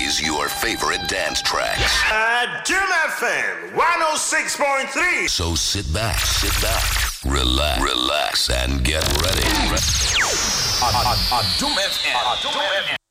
plays your favorite dance tracks. Jim FM 106.3. So sit back, relax, and get ready. Jim FM.